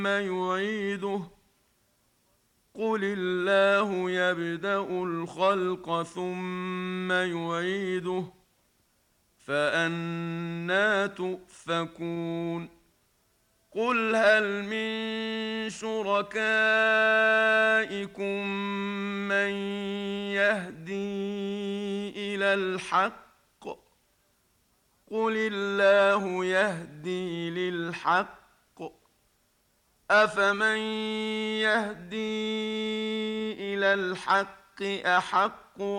يعيده قل الله يبدأ الخلق ثم يعيده فأنى تؤفكون قل هل من شركائكم من يهدي إلى الحق قل الله يهدي للحق أفمن يهدي إلى الحق أحق